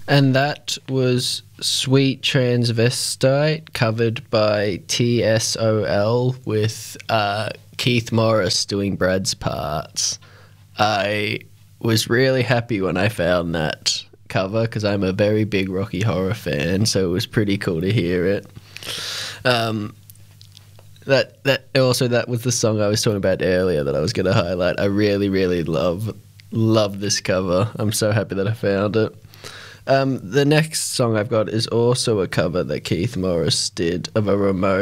And that was Sweet Transvestite, covered by TSOL with Keith Morris doing Brad's parts. I was really happy when I found that cover because I'm a very big Rocky Horror fan, so it was pretty cool to hear it. That was the song I was talking about earlier that I was going to highlight. I really, really love this cover. I'm so happy that I found it. The next song I've got is also a cover that Keith Morris did of a Ramones